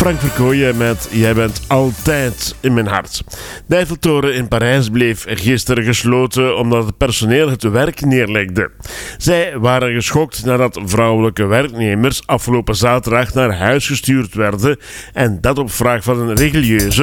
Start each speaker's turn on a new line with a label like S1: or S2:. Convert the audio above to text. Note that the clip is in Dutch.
S1: Frank Verkooyen met Jij bent altijd in mijn hart. De Eiffeltoren in Parijs bleef gisteren gesloten omdat het personeel het werk neerlegde. Zij waren geschokt nadat vrouwelijke werknemers afgelopen zaterdag naar huis gestuurd werden en dat op vraag van een religieuze